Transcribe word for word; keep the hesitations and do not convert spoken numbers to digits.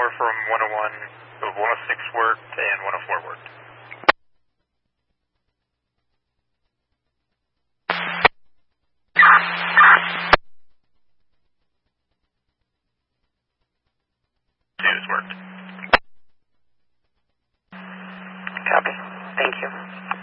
more from one oh one, so one oh six worked and one oh four worked. Two's worked. Copy. Thank you.